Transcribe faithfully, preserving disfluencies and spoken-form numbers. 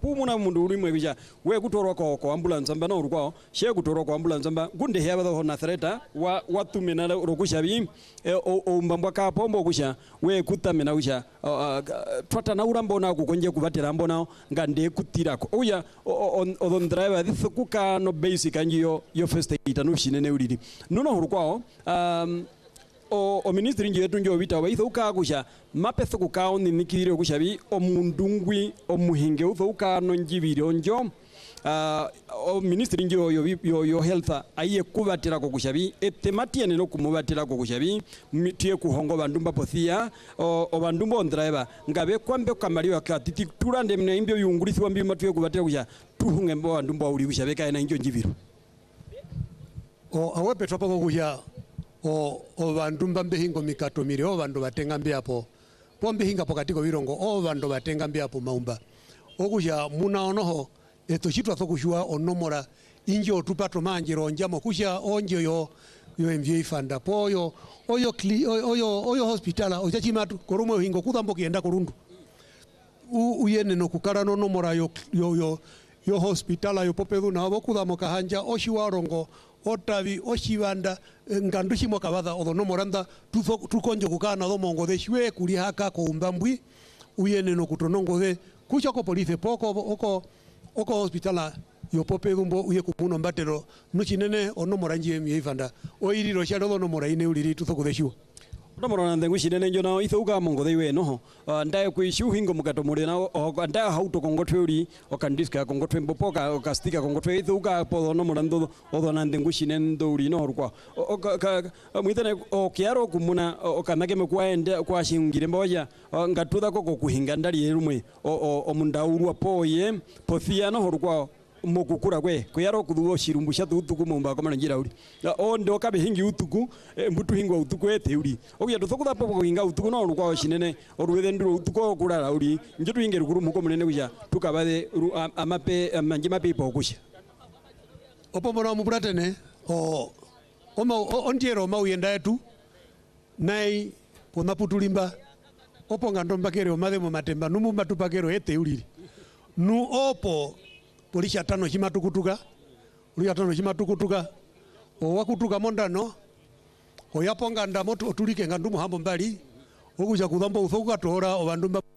pumuna mundu uri mwe bija we kutorwa ko ko ambulance amba no urkwao she kutorwa ko ambulance amba gunde heba ho na threata wa watumina rokusha bi o mbambwa ka pombo kusha we kutamina kusha twata na urambona kukonje kubatira mbona ngande kutirako oya odon driver thikuka no basic angiyo yo first aid no shinene uriri nuno urkwao um o o ministry nje yetu njo bita baitho ukagusha mapetho kukao ni nikire kushabi omundungwi omuhinge uthoka no njibiri onjo uh, o ministry nje yo yo, yo health aye kubatira ko kushabi etemati ne no kumubatira ko kushabi mitie kuhongo bandumba pothia o, o bandumba on driver ngabe kwambe kamali wakati turande mne imbyo yungurithi wambi matwe kubatira kusha tuhunge mbo bandumba uri kushabe kaina njo njibiro o awepe topo kuya o o vandu mbambe hingo mikato mire o vandu batenga mbiapo pombe hinga pokatiko virongo o vandu batenga mbiapo maumba okuja muna onoho eto chitwa tokushua onomora inje otupato manjiro njamo kusha onje yo yo M V A fanda poyo oyo kli, oyo oyo hospitala ochachimatu korumo hingo kudambo kienda korundu u uyene no kukara no nomora yo yo yo yo hospitala yo popedu na bokudamo kahanja oshiwarongo otavi oshivanda ngandushi mokabadha odono moranda tukonjo kukana do mongo de shwe kuri haka ko umbambwi uyene no kutonongo de kucha ko police poko oko oko hospitala yo popedumbo uye kumuno mbatero nuchinene ono moranji miyifanda oiriro shalo no moraine uliri tuthoko de shwe Nomorona ndengu shinene njona ithuka mongo theiwe noho ndaye kwishu hingo mukato muri na ndaye hauto kongotwe uri okandiska kongotwe mbopoka okastika kongotwe ithuka podo nomorando odona ndengu shinene nduri no horkwa mwitene okiaro kumuna okanake mekwaende kwa shingire mboya ngatutha koko kuhinga ndali rumwe omundaurwa poye pothia no horkwa mokukura kwe kuyaro kudhuo shirumbusha tutuku mumba kama njira uri o ndo kabe hingi utuku mbutu hingo utuku ete uri okuya tuthokutha popo hinga utuku no rukwa shinene oruwethe ndiro utuku okurara uri njitu ingeri kuru muko munene kuja tukabathe amape manje mape pokusha opo mona muburatene o oma ontiero mauyenda yetu nai pona putulimba opo ngandomba kero mathe mo matemba numu matupakero ete uri nu opo polisha tano chimatukutuka ulia tano chimatukutuka o wakutuka mondano o yaponga ndamoto otulike ngandumu hambo mbali okuja kudhambo uthoka tora o bandumba